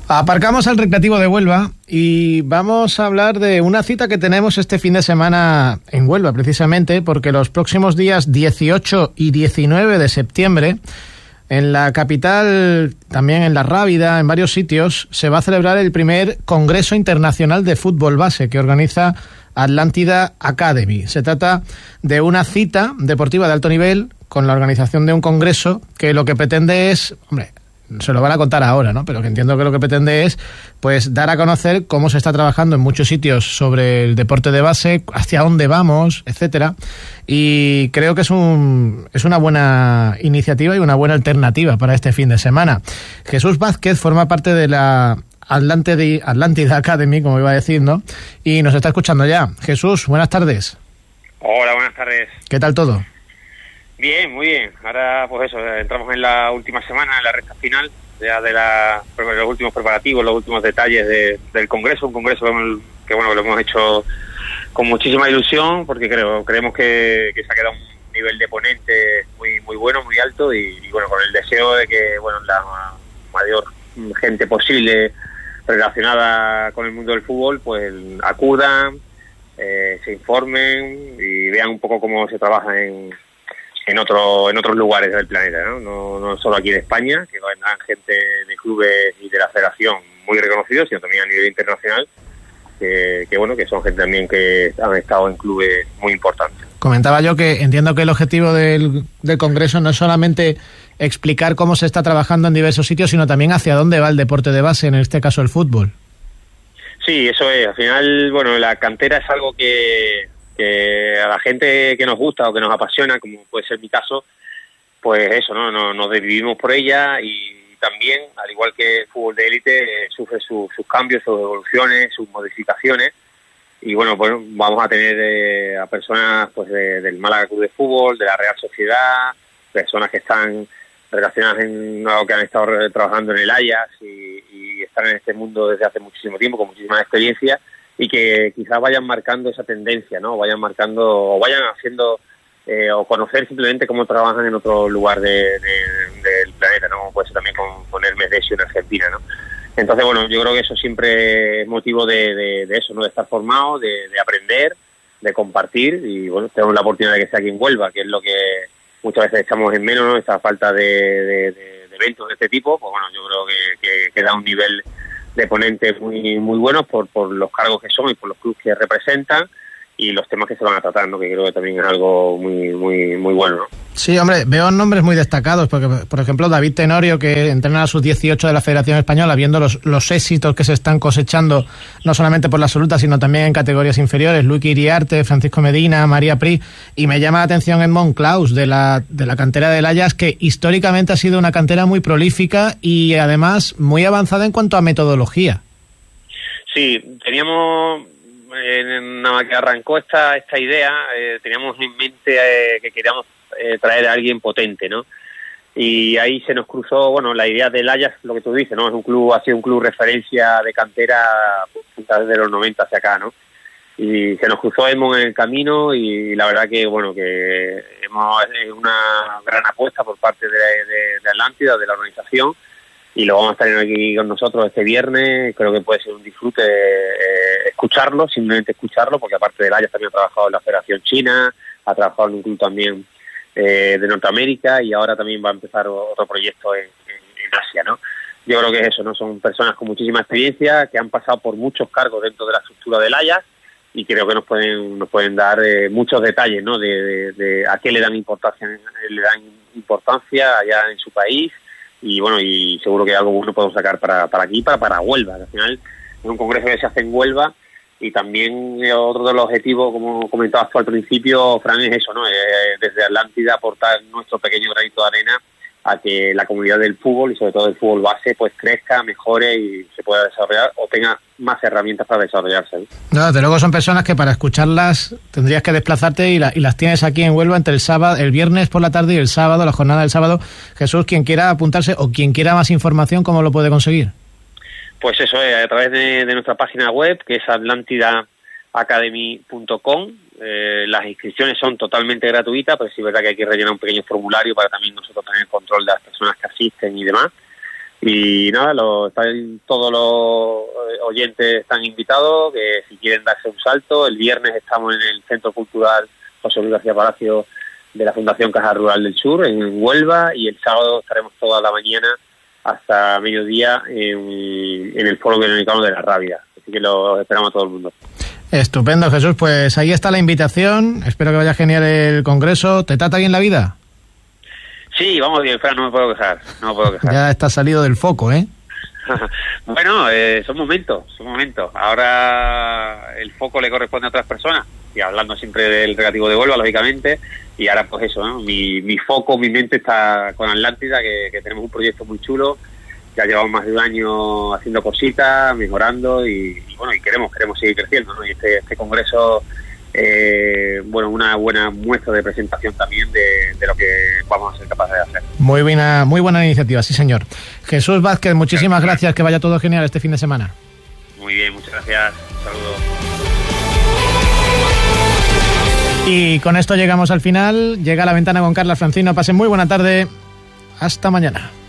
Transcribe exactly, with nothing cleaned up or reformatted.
Aparcamos al Recreativo de Huelva y vamos a hablar de una cita que tenemos este fin de semana en Huelva, precisamente porque los próximos días dieciocho y diecinueve de septiembre, en la capital, también en La Rábida, en varios sitios, se va a celebrar el primer Congreso Internacional de Fútbol Base que organiza Atlántida Academy. Se trata de una cita deportiva de alto nivel con la organización de un congreso que lo que pretende es, hombre, se lo van a contar ahora, ¿no? Pero que entiendo que lo que pretende es, pues, dar a conocer cómo se está trabajando en muchos sitios sobre el deporte de base, hacia dónde vamos, etcétera. Y creo que es un es una buena iniciativa y una buena alternativa para este fin de semana. Jesús Vázquez forma parte de la Atlante Atlántida Academy, como iba a decir, ¿no? Y nos está escuchando ya. Jesús, buenas tardes. Hola, buenas tardes. ¿Qué tal todo? Bien, muy bien. Ahora, pues eso, entramos en la última semana, en la recta final, ya de la, los últimos preparativos, los últimos detalles de, del Congreso, un Congreso que, bueno, lo hemos hecho con muchísima ilusión, porque creo creemos que, que se ha quedado un nivel de ponentes muy muy bueno, muy alto, y, y bueno, con el deseo de que, bueno, la mayor gente posible relacionada con el mundo del fútbol, pues acudan, eh, se informen y vean un poco cómo se trabaja en en otro en otros lugares del planeta, ¿no? No, no solo aquí en España, que vendrán gente de clubes y de la federación muy reconocidos, sino también a nivel internacional, que, que bueno, que son gente también que han estado en clubes muy importantes. Comentaba yo que entiendo que el objetivo del, del Congreso no es solamente explicar cómo se está trabajando en diversos sitios, sino también hacia dónde va el deporte de base, en este caso el fútbol. Sí, eso es. Al final, bueno, la cantera es algo que... que a la gente que nos gusta o que nos apasiona, como puede ser mi caso, pues eso, ¿no? Nos, nos desvivimos por ella, y también, al igual que el fútbol de élite, eh, sufre su, sus cambios, sus evoluciones, sus modificaciones, y bueno, pues vamos a tener eh, a personas pues de, del Málaga Club de Fútbol, de la Real Sociedad, personas que están relacionadas en algo que han estado trabajando en el Ajax y, y están en este mundo desde hace muchísimo tiempo, con muchísima experiencia, y que quizás vayan marcando esa tendencia, ¿no? Vayan marcando, o vayan haciendo, eh, o conocer simplemente cómo trabajan en otro lugar de, de, del planeta, ¿no? Como puede ser también con, con Hermes Decio en Argentina, ¿no? Entonces, bueno, yo creo que eso siempre es motivo de, de, de eso, ¿no? De estar formado, de, de aprender, de compartir, y bueno, tenemos la oportunidad de que sea aquí en Huelva, que es lo que muchas veces echamos en menos, ¿no? Esta falta de, de, de, de eventos de este tipo, pues bueno, yo creo que, que, que da un nivel de ponentes muy muy buenos por por los cargos que son y por los clubes que representan y los temas que se van a tratar, ¿no? Que creo que también es algo muy muy muy bueno, ¿no? Sí, hombre, veo nombres muy destacados, porque por ejemplo David Tenorio, que entrena a sus dieciocho de la Federación Española, viendo los, los éxitos que se están cosechando, no solamente por la absoluta, sino también en categorías inferiores, Luis Iriarte, Francisco Medina, María Pri, y me llama la atención Edmond Klaus, de la, de la cantera del Ajax, que históricamente ha sido una cantera muy prolífica y además muy avanzada en cuanto a metodología. Sí, teníamos... Eh, nada más que arrancó esta esta idea, eh, teníamos en mente eh, que queríamos eh, traer a alguien potente, ¿no? Y ahí se nos cruzó, bueno, la idea del Ajax, lo que tú dices, ¿no? Es un club, ha sido un club referencia de cantera desde los noventa hacia acá, ¿no? Y se nos cruzó Edmond en el camino, y la verdad que, bueno, que hemos es una gran apuesta por parte de, de, de Atlántida, de la organización, y lo vamos a estar aquí con nosotros este viernes. Creo que puede ser un disfrute eh, escucharlo, simplemente escucharlo, porque aparte del Ajax también ha trabajado en la Federación China, ha trabajado en un club también eh, de Norteamérica, y ahora también va a empezar otro proyecto en, en, en Asia, ¿no? Yo creo que es eso, ¿no? Son personas con muchísima experiencia, que han pasado por muchos cargos dentro de la estructura del Ajax, y creo que nos pueden nos pueden dar eh, muchos detalles, ¿no? De, de, de a qué le dan importancia le dan importancia allá en su país. Y bueno, y seguro que algo bueno podemos sacar para, para aquí, para, para Huelva, que al final es un congreso que se hace en Huelva, y también eh, otro de los objetivos, como comentabas tú al principio, Fran, es eso, ¿no? Eh, desde Atlántida aportar nuestro pequeño granito de arena a que la comunidad del fútbol, y sobre todo el fútbol base, pues crezca, mejore y se pueda desarrollar o tenga más herramientas para desarrollarse, ¿eh? No, desde luego son personas que para escucharlas tendrías que desplazarte, y, la, y las tienes aquí en Huelva entre el sábado, el viernes por la tarde y el sábado, la jornada del sábado. Jesús, quien quiera apuntarse o quien quiera más información, ¿cómo lo puede conseguir? Pues eso es, a través de, de nuestra página web, que es atlántida academy punto com. Eh, las inscripciones son totalmente gratuitas, pero sí es verdad que hay que rellenar un pequeño formulario para también nosotros tener control de las personas que asisten y demás. Y nada, lo, están, todos los oyentes están invitados, que si quieren darse un salto, el viernes estamos en el Centro Cultural José Luis García Palacio de la Fundación Caja Rural del Sur, en Huelva, y el sábado estaremos toda la mañana hasta mediodía en, en el Foro Guernicano de la Rábida. Así que lo esperamos a todo el mundo. Estupendo, Jesús. Pues ahí está la invitación. Espero que vaya genial el congreso. ¿Te trata bien la vida? Sí, vamos bien, Fran, no me puedo quejar. No me puedo quejar. Ya está salido del foco, ¿eh? Bueno, eh, son momentos, son momentos. Ahora el foco le corresponde a otras personas. Y hablando siempre del Recreativo de Huelva, lógicamente, y ahora pues eso, ¿no? Mi, mi foco, mi mente está con Atlántida, que, que tenemos un proyecto muy chulo, ya llevamos más de un año haciendo cositas, mejorando, y, y bueno, y queremos queremos seguir creciendo, ¿no? Y este, este congreso, eh, bueno, una buena muestra de presentación también de, de lo que vamos a ser capaces de hacer. Muy buena, muy buena iniciativa, sí señor. Jesús Vázquez, muchísimas gracias, gracias que vaya todo genial este fin de semana. Muy bien, muchas gracias, un saludo. Y con esto llegamos al final. Llega a la ventana con Carla Francino. Pasen muy buena tarde. Hasta mañana.